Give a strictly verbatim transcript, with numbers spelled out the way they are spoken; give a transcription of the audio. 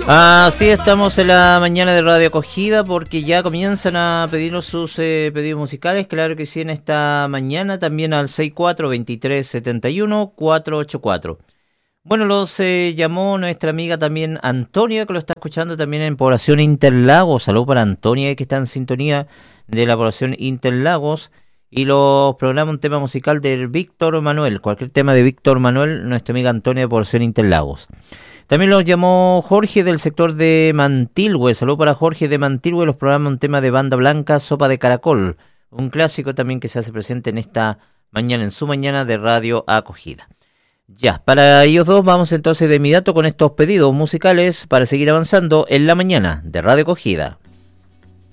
Así estamos en la mañana de Radio Acogida porque ya comienzan a pedirnos sus eh, pedidos musicales, claro que sí, en esta mañana también al seis cuatro dos tres siete uno cuatro ocho cuatro. Bueno, los eh, llamó nuestra amiga también Antonia, que lo está escuchando también en Población Interlagos. Saludos para Antonia, que está en sintonía de la Población Interlagos. Y los programa un tema musical de Víctor Manuel, cualquier tema de Víctor Manuel, nuestra amiga Antonia de Población Interlagos. También los llamó Jorge del sector de Mantilhue. Saludos para Jorge de Mantilhue. Los programas un tema de Banda Blanca, Sopa de Caracol. Un clásico también que se hace presente en esta mañana, en su mañana de Radio Acogida. Ya, para ellos dos vamos entonces de inmediato con estos pedidos musicales para seguir avanzando en la mañana de Radio Acogida.